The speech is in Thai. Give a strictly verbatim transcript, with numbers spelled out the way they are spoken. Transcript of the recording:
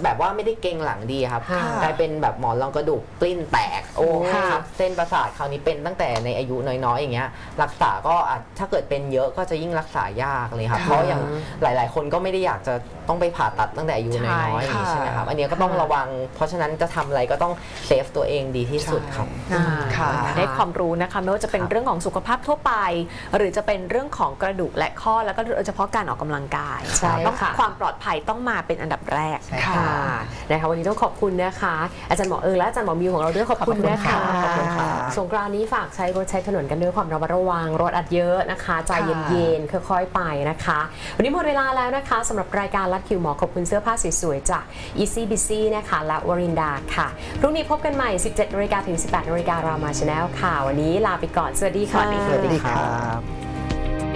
แบบว่าไม่ได้เกร็งหลังดีครับกลายเป็นแบบหมอนรองกระดูกกลิ้นแตกโอ้เส้นประสาทคราวนี้เป็นตั้งแต่ในอายุน้อยๆอย่างเงี้ยรักษาก็ถ้าเกิดเป็นเยอะก็จะยิ่งรักษายากเลยครับเพราะอย่างหลายๆคนก็ไม่ได้อยากจะต้องไปผ่าตัดตั้งแต่อายุน้อยๆอย่างนี้ใช่ไหมครับอันนี้ก็ต้องระวังเพราะฉะนั้นจะทำอะไรก็ต้องเซฟตัวเองดีที่สุดครับได้ความรู้นะคะไม่ว่าจะเป็นเรื่องของสุขภาพทั่วไปหรือจะเป็นเรื่องของกระดูกและข้อแล้วก็โดยเฉพาะการออกกำลังกายต้องความปลอดภัยต้องมาเป็นอันดับแรกค่ะนะคะวันนี้ต้องขอบคุณนะคะอาจารย์หมอเอิงและอาจารย์หมอมิวของเราด้วยขอบคุณนะคะสงกรานต์นี้ฝากใช้รถใช้ถนนกันด้วยความระมัดระวังรถอัดเยอะนะคะใจเย็นๆค่อยๆไปนะคะวันนี้หมดเวลาแล้วนะคะสำหรับรายการลัดคิวหมอขอบคุณเสื้อผ้าสวยๆจาก Easy Busy นะคะและวรินดาค่ะพรุ่งนี้พบกันใหม่ สิบเจ็ดนาฬิกา ถึง สิบแปดนาฬิกา รามา ชาแนล ค่ะวันนี้ลาไปก่อนสวัสดีค่ะสวัสดีครับ